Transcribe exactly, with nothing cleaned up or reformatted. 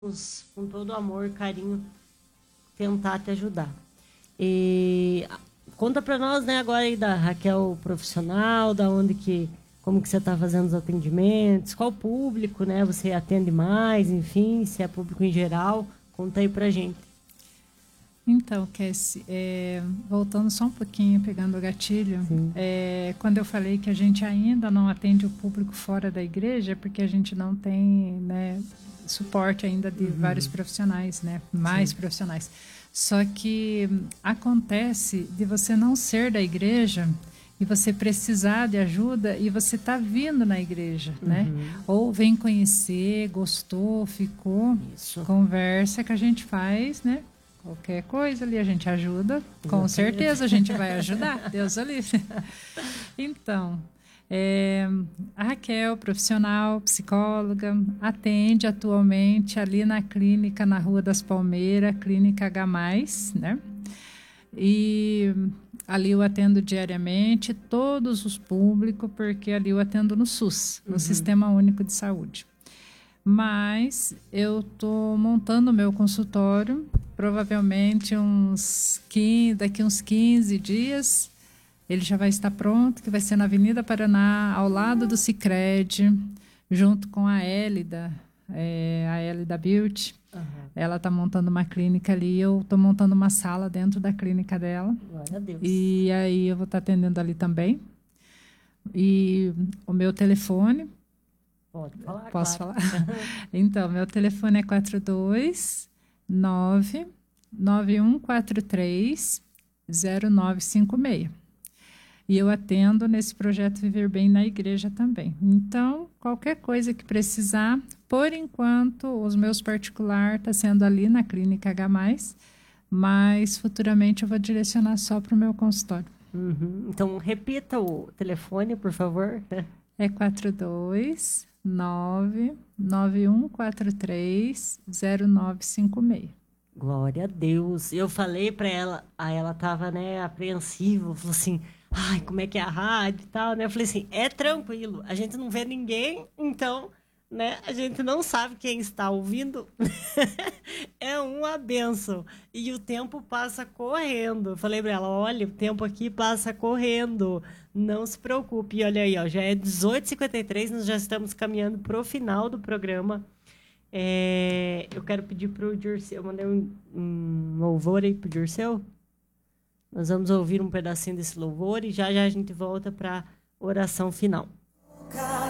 com todo amor e carinho, tentar te ajudar. E conta para nós, né, agora aí da Raquel profissional, da onde que, como que você está fazendo os atendimentos, qual público, né, você atende mais, enfim, se é público em geral, conta aí pra gente. Então, Cassie, é, voltando só um pouquinho, pegando o gatilho, é, quando eu falei que a gente ainda não atende o público fora da igreja, porque a gente não tem, né, suporte ainda de uhum. vários profissionais, né, mais Sim. profissionais. Só que acontece de você não ser da igreja e você precisar de ajuda e você está vindo na igreja, uhum. né? Ou vem conhecer, gostou, ficou, Isso. conversa que a gente faz, né? Qualquer coisa ali a gente ajuda, com certeza a gente vai ajudar, Deus o livre. Então, é, a Raquel, profissional, psicóloga, atende atualmente ali na clínica na Rua das Palmeiras, Clínica H mais, né? E ali eu atendo diariamente todos os públicos, porque ali eu atendo no SUS, no uhum. Sistema Único de Saúde. Mas eu estou montando o meu consultório, provavelmente uns quinze, daqui uns quinze dias, ele já vai estar pronto, que vai ser na Avenida Paraná, ao lado do Sicredi, junto com a Hélida, é, a Hélida Beauty. Uhum. Ela está montando uma clínica ali, eu estou montando uma sala dentro da clínica dela. Glória a Deus. E aí eu vou estar atendendo ali também. E o meu telefone... Pode falar, Posso claro. falar? Então, meu telefone é quatro dois nove nove um quatro três zero nove cinco seis. E eu atendo nesse projeto Viver Bem na igreja também. Então, qualquer coisa que precisar, por enquanto, os meus particulares estão sendo ali na Clínica H mais, mas futuramente eu vou direcionar só para o meu consultório. Uhum. Então, repita o telefone, por favor. É quatro dois nove nove um quatro três zero nove cinco seis. Glória a Deus. Eu falei para ela, aí ela tava, né, apreensiva, falou assim, ai, como é que é a rádio e tal, né? Eu falei assim, é tranquilo, a gente não vê ninguém, então, né, a gente não sabe quem está ouvindo. É uma bênção. E o tempo passa correndo. Eu falei para ela, olha, o tempo aqui passa correndo. Não se preocupe. E olha aí, ó, já é dezoito e cinquenta e três, nós já estamos caminhando para o final do programa. É, eu quero pedir para o Dirceu, eu mandei um, um louvor aí para o Dirceu. Nós vamos ouvir um pedacinho desse louvor e já já a gente volta para a oração final.